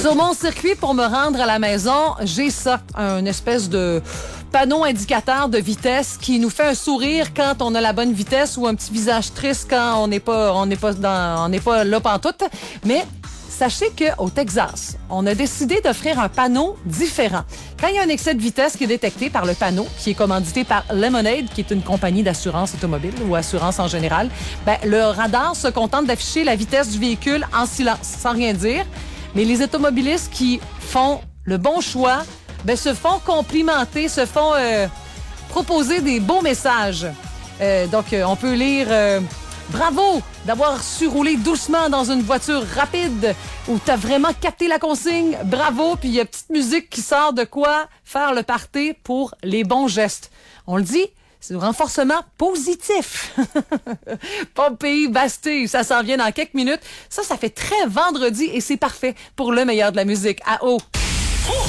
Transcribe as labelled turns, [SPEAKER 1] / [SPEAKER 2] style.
[SPEAKER 1] Sur mon circuit, pour me rendre à la maison, j'ai ça, un espèce de panneau indicateur de vitesse qui nous fait un sourire quand on a la bonne vitesse ou un petit visage triste quand on n'est pas là pantoute. Mais sachez qu'au Texas, on a décidé d'offrir un panneau différent. Quand il y a un excès de vitesse qui est détecté par le panneau, qui est commandité par Lemonade, qui est une compagnie d'assurance automobile ou assurance en général, le radar se contente d'afficher la vitesse du véhicule en silence, sans rien dire. Mais les automobilistes qui font le bon choix se font complimenter, se font proposer des beaux messages. Donc, on peut lire « Bravo d'avoir su rouler doucement dans une voiture rapide où tu as vraiment capté la consigne. Bravo! » Puis il y a une petite musique qui sort de quoi faire le party pour les bons gestes. On le dit, c'est du renforcement positif. Pompéi, Bastille, ça s'en vient dans quelques minutes. Ça fait très vendredi et c'est parfait pour le meilleur de la musique. À haut!